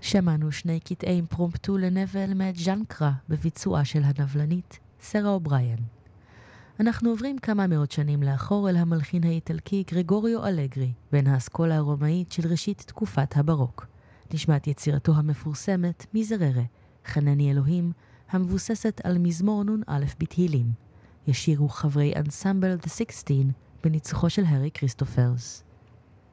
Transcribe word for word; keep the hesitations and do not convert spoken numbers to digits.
שמענו שני קטעי אימפרומפטו לנבל מאת ז'אן קרא בביצועה של הנבלנית סרה אובריין. אנחנו עוברים כמה מאות שנים לאחור אל המלחין האיטלקי גרגוריו אלגרי, בן האסכולה הרומאית של ראשית תקופת הברוק. נשמעת יצירתו המפורסמת מיזררה, חנני אלוהים, המבוססת על מזמור נון א' בתהילים. ישירו חברי אנסמבל The Sixteen בניצוחו של הארי כריסטופרס.